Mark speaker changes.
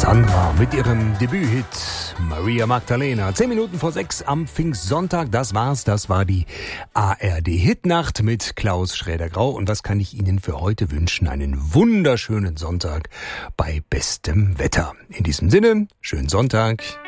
Speaker 1: Sandra mit ihrem Debüthit Maria Magdalena. 10 Minuten vor 6 am Pfingstsonntag. Das war's. Das war die ARD-Hitnacht mit Klaus Schräder-Grau. Und was kann ich Ihnen für heute wünschen? Einen wunderschönen Sonntag bei bestem Wetter. In diesem Sinne, schönen Sonntag.